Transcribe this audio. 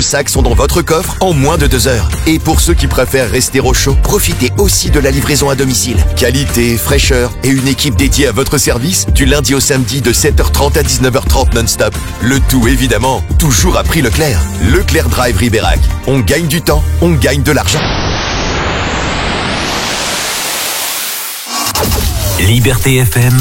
sacs sont dans votre coffre en moins de 2 heures. Et pour ceux qui préfèrent rester au chaud, profitez aussi de la livraison à domicile. Qualité, fraîcheur et une équipe dédiée à votre service du lundi au samedi de 7h30 à 19h30 non-stop. Le tout évidemment, toujours à prix Leclerc. Leclerc Drive Ribérac. On gagne du temps, on gagne de l'argent. Liberté FM,